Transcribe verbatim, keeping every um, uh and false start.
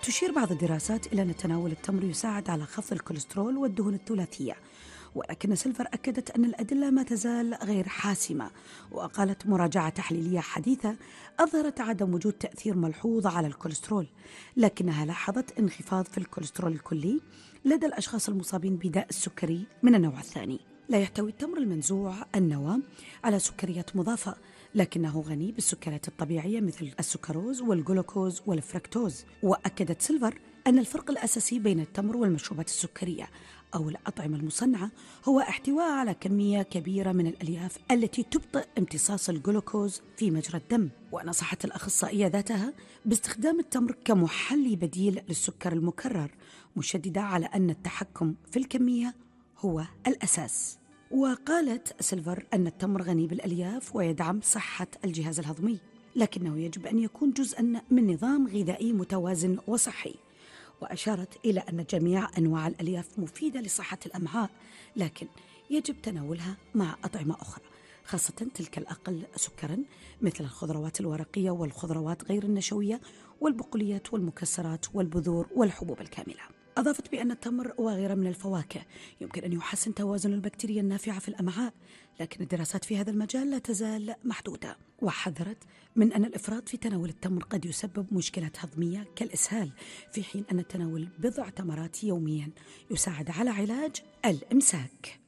تشير بعض الدراسات إلى أن تناول التمر يساعد على خفض الكوليسترول والدهون الثلاثية، ولكن سيلفر أكدت أن الأدلة ما تزال غير حاسمة، وقالت مراجعة تحليلية حديثة أظهرت عدم وجود تأثير ملحوظ على الكوليسترول، لكنها لاحظت انخفاض في الكوليسترول الكلي لدى الأشخاص المصابين بداء السكري من النوع الثاني. لا يحتوي التمر المنزوع النوى على سكريات مضافة، لكنه غني بالسكريات الطبيعية مثل السكروز والجلوكوز والفركتوز. وأكدت سيلفر أن الفرق الأساسي بين التمر والمشروبات السكرية أو الأطعمة المصنعة هو احتواء على كمية كبيرة من الألياف التي تبطئ امتصاص الجلوكوز في مجرى الدم. ونصحت الأخصائية ذاتها باستخدام التمر كمحلي بديل للسكر المكرر، مشددة على أن التحكم في الكمية هو الأساس. وقالت سيلفر أن التمر غني بالألياف ويدعم صحة الجهاز الهضمي، لكنه يجب أن يكون جزءاً من نظام غذائي متوازن وصحي. وأشارت إلى أن جميع أنواع الألياف مفيدة لصحة الأمعاء، لكن يجب تناولها مع أطعمة أخرى، خاصة تلك الأقل سكراً مثل الخضروات الورقية والخضروات غير النشوية والبقوليات والمكسرات والبذور والحبوب الكاملة. أضافت بأن التمر وغيره من الفواكه يمكن أن يحسن توازن البكتيريا النافعة في الأمعاء، لكن الدراسات في هذا المجال لا تزال محدودة. وحذرت من أن الإفراط في تناول التمر قد يسبب مشكلات هضمية كالإسهال، في حين أن تناول بضع تمرات يوميا يساعد على علاج الإمساك.